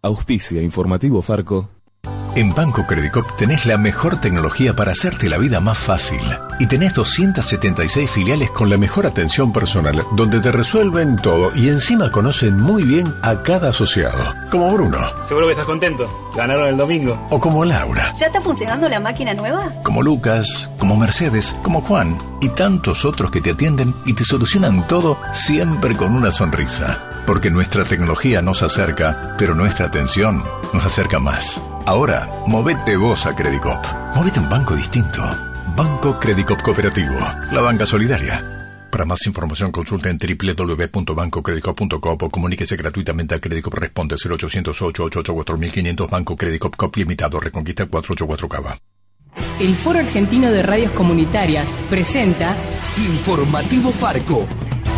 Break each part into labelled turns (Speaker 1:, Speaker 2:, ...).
Speaker 1: Auspicia Informativo Farco.
Speaker 2: En Banco Credicop tenés la mejor tecnología para hacerte la vida más fácil. Y tenés 276 filiales con la mejor atención personal, donde te resuelven todo y encima conocen muy bien a cada asociado. Como Bruno.
Speaker 3: Seguro que estás contento. Ganaron el domingo.
Speaker 2: O como Laura.
Speaker 4: ¿Ya está funcionando la máquina nueva?
Speaker 2: Como Lucas, como Mercedes, como Juan y tantos otros que te atienden y te solucionan todo siempre con una sonrisa. Porque nuestra tecnología nos acerca, pero nuestra atención nos acerca más. Ahora, movete vos a Credicop. Movete a un banco distinto. Banco Credicop Cooperativo. La banca solidaria. Para más información consulta en www.bancocredicop.com o comuníquese gratuitamente a Credicop. Responde 0800-888-4500 Banco Credicop Cop Limitado. Reconquista 484 Cava.
Speaker 5: El Foro Argentino de Radios Comunitarias presenta
Speaker 6: Informativo Farco.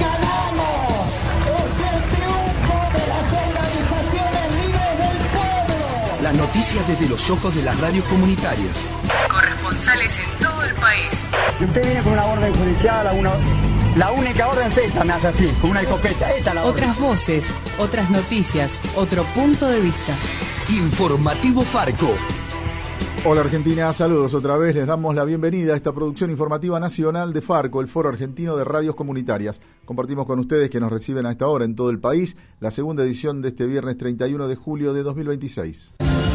Speaker 6: Las noticias desde los ojos de las radios comunitarias.
Speaker 5: corresponsales en todo el país.
Speaker 7: Y usted viene con una orden judicial, la única orden es esta, me hace así, con una escopeta. Esta la orden.
Speaker 5: Otras voces, otras noticias, otro punto de vista.
Speaker 6: Informativo Farco.
Speaker 8: Hola Argentina, saludos otra vez, les damos la bienvenida a esta producción informativa nacional de Farco, el Foro Argentino de Radios Comunitarias. Compartimos con ustedes que nos reciben a esta hora en todo el país la segunda edición de este viernes 31 de julio de 2026.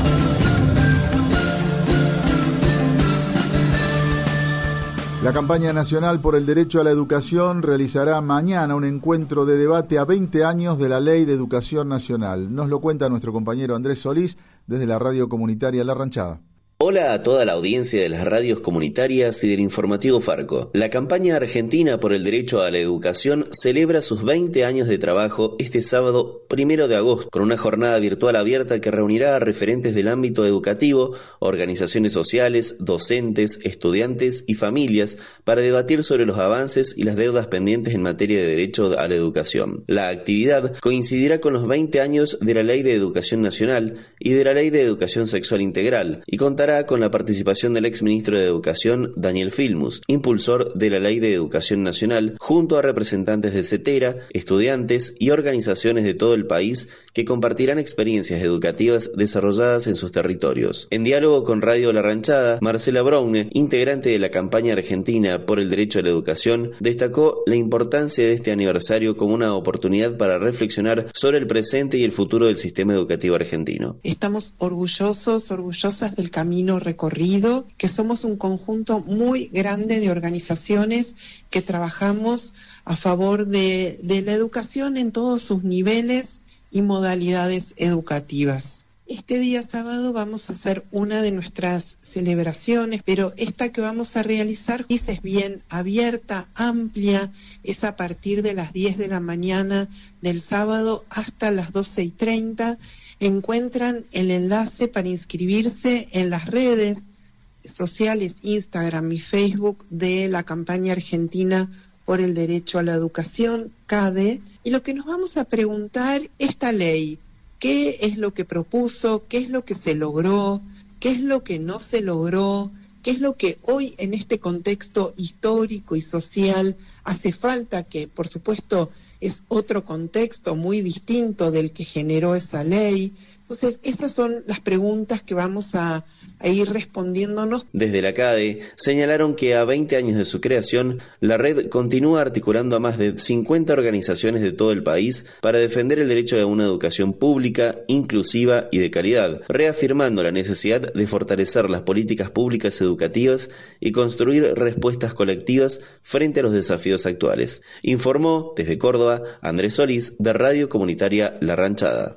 Speaker 8: La campaña nacional por el derecho a la educación realizará mañana un encuentro de debate a 20 años de la Ley de Educación Nacional. Nos lo cuenta nuestro compañero Andrés Solís desde la radio comunitaria La Ranchada.
Speaker 9: Hola a toda la audiencia de las radios comunitarias y del Informativo Farco. La campaña argentina por el derecho a la educación celebra sus 20 años de trabajo este sábado 1 de agosto, con una jornada virtual abierta que reunirá a referentes del ámbito educativo, organizaciones sociales, docentes, estudiantes y familias para debatir sobre los avances y las deudas pendientes en materia de derecho a la educación. La actividad coincidirá con los 20 años de la Ley de Educación Nacional y de la Ley de Educación Sexual Integral y contará con la participación del exministro de Educación, Daniel Filmus, impulsor de la Ley de Educación Nacional, junto a representantes de CETERA, estudiantes y organizaciones de todo el país que compartirán experiencias educativas desarrolladas en sus territorios. En diálogo con Radio La Ranchada, Marcela Brown, integrante de la campaña argentina por el derecho a la educación, destacó la importancia de este aniversario como una oportunidad para reflexionar sobre el presente y el futuro del sistema educativo argentino.
Speaker 10: Estamos orgullosas del camino recorrido, que somos un conjunto muy grande de organizaciones que trabajamos a favor de la educación en todos sus niveles y modalidades educativas. Este día sábado vamos a hacer una de nuestras celebraciones, pero esta que vamos a realizar es bien abierta, amplia, es a partir de las 10 de la mañana del sábado hasta las 12:30. Encuentran el enlace para inscribirse en las redes sociales, Instagram y Facebook de la campaña argentina por el derecho a la educación, CADE, y lo que nos vamos a preguntar, esta ley, ¿qué es lo que propuso? ¿Qué es lo que se logró? ¿Qué es lo que no se logró? ¿Qué es lo que hoy en este contexto histórico y social hace falta? Que por supuesto es otro contexto muy distinto del que generó esa ley. Entonces, esas son las preguntas que vamos a ir respondiéndonos.
Speaker 9: Desde la CADE señalaron que a 20 años de su creación, la red continúa articulando a más de 50 organizaciones de todo el país para defender el derecho a una educación pública, inclusiva y de calidad, reafirmando la necesidad de fortalecer las políticas públicas educativas y construir respuestas colectivas frente a los desafíos actuales. Informó desde Córdoba Andrés Solís de Radio Comunitaria La Ranchada.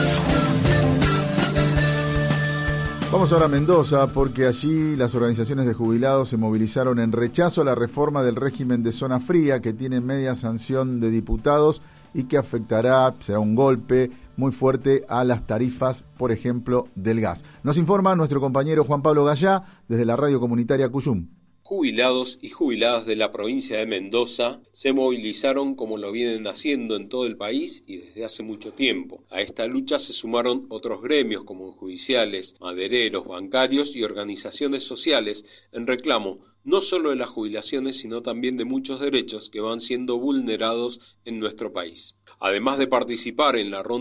Speaker 8: Vamos ahora a Mendoza porque allí las organizaciones de jubilados se movilizaron en rechazo a la reforma del régimen de zona fría que tiene media sanción de diputados y que será un golpe muy fuerte a las tarifas, por ejemplo, del gas. Nos informa nuestro compañero Juan Pablo Gallá desde la radio comunitaria Cuyum.
Speaker 11: Jubilados y jubiladas de la provincia de Mendoza se movilizaron como lo vienen haciendo en todo el país y desde hace mucho tiempo. A esta lucha se sumaron otros gremios como judiciales, madereros, bancarios y organizaciones sociales en reclamo no solo de las jubilaciones sino también de muchos derechos que van siendo vulnerados en nuestro país. Además de participar en la ronda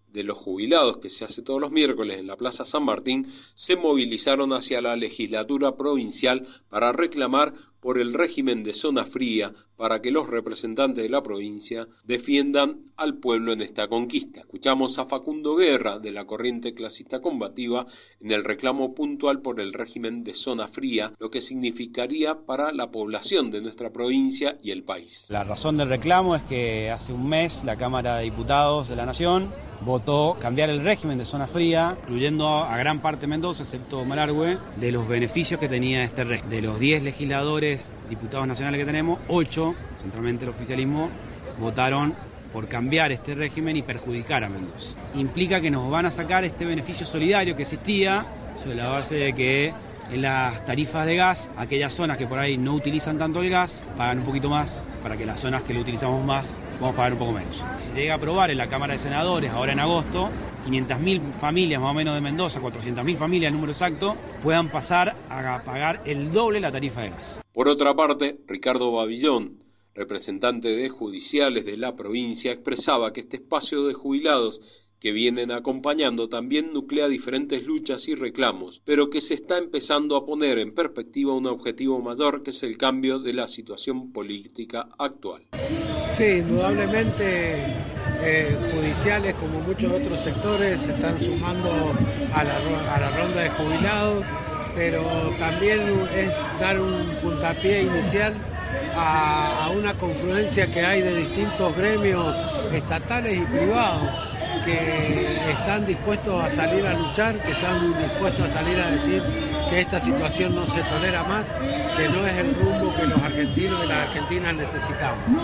Speaker 11: de los jubilados, que se hace todos los miércoles en la Plaza San Martín, se movilizaron hacia la legislatura provincial para reclamar por el régimen de zona fría, para que los representantes de la provincia defiendan al pueblo en esta conquista. Escuchamos a Facundo Guerra, de la corriente clasista combativa, en el reclamo puntual por el régimen de zona fría, lo que significaría para la población de nuestra provincia y el país.
Speaker 12: La razón del reclamo es que hace un mes la Cámara de Diputados de la Nación votó cambiar el régimen de zona fría, incluyendo a gran parte de Mendoza, excepto Malargüe, de los beneficios que tenía este régimen. De los 10 legisladores, diputados nacionales que tenemos, 8, centralmente el oficialismo, votaron por cambiar este régimen y perjudicar a Mendoza. Implica que nos van a sacar este beneficio solidario que existía sobre la base de que en las tarifas de gas, aquellas zonas que por ahí no utilizan tanto el gas, pagan un poquito más, para que las zonas que lo utilizamos más, vamos a pagar un poco menos. Si llega a aprobar en la Cámara de Senadores, ahora en agosto, 500.000 familias más o menos de Mendoza, 400.000 familias, el número exacto, puedan pasar a pagar el doble la tarifa de gas.
Speaker 11: Por otra parte, Ricardo Babillón, representante de judiciales de la provincia, expresaba que este espacio de jubilados que vienen acompañando también nuclea diferentes luchas y reclamos, pero que se está empezando a poner en perspectiva un objetivo mayor, que es el cambio de la situación política actual.
Speaker 13: Sí, indudablemente judiciales, como muchos otros sectores, se están sumando a la ronda de jubilados, pero también es dar un puntapié inicial a una confluencia que hay de distintos gremios estatales y privados que están dispuestos a salir a luchar, que están dispuestos a salir a decir que esta situación no se tolera más, que no es el rumbo que los argentinos y las argentinas necesitamos.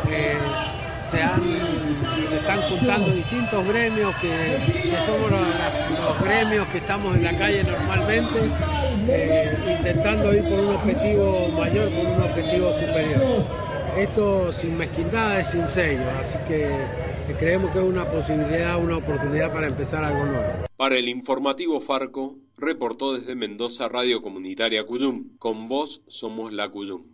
Speaker 13: Se están juntando distintos gremios que somos los gremios que estamos en la calle normalmente, intentando ir por un objetivo mayor, por un objetivo superior. Esto sin mezquindades, sin sellos, así que creemos que es una posibilidad, una oportunidad para empezar algo nuevo.
Speaker 11: Para el informativo Farco, reportó desde Mendoza Radio Comunitaria Cuyum. Con vos somos la Cuyum.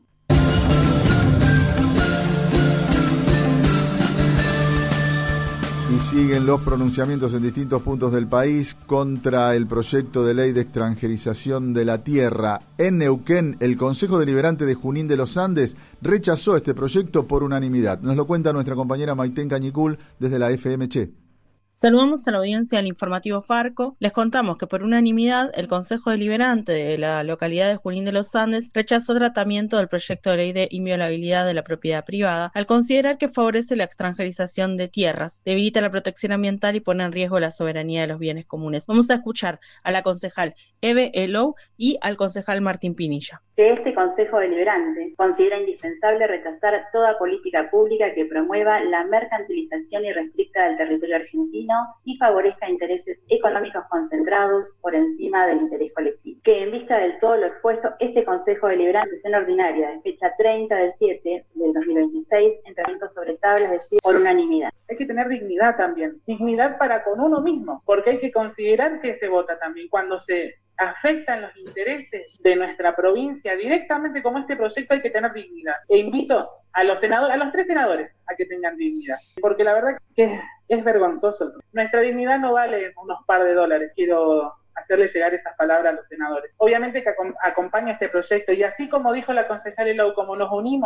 Speaker 8: Y siguen los pronunciamientos en distintos puntos del país contra el proyecto de ley de extranjerización de la tierra. En Neuquén, el Consejo Deliberante de Junín de los Andes rechazó este proyecto por unanimidad. Nos lo cuenta nuestra compañera Maitén Cañicul desde la FM Che.
Speaker 14: Saludamos a la audiencia del informativo Farco. Les contamos que por unanimidad el Consejo Deliberante de la localidad de Junín de los Andes rechazó tratamiento del proyecto de ley de inviolabilidad de la propiedad privada al considerar que favorece la extranjerización de tierras, debilita la protección ambiental y pone en riesgo la soberanía de los bienes comunes. Vamos a escuchar a la concejal Eve Elou y al concejal Martín Pinilla.
Speaker 15: Que este Consejo Deliberante considera indispensable rechazar toda política pública que promueva la mercantilización irrestricta del territorio argentino y favorezca intereses económicos concentrados por encima del interés colectivo. Que en vista de todo lo expuesto, este Consejo Deliberante, en sesión ordinaria de fecha 30 del 7 del 2026, entrenamiento sobre tablas, decide por unanimidad.
Speaker 16: Hay que tener dignidad también, dignidad para con uno mismo, porque hay que considerar que se vota también cuando se afectan los intereses de nuestra provincia directamente, como este proyecto, hay que tener dignidad. E invito a los senadores, a los 3 senadores, a que tengan dignidad, porque la verdad que es vergonzoso. Nuestra dignidad no vale unos par de dólares. Quiero hacerle llegar esas palabras a los senadores. Obviamente que acompaña este proyecto, y así como dijo la concejal Elou, como nos unimos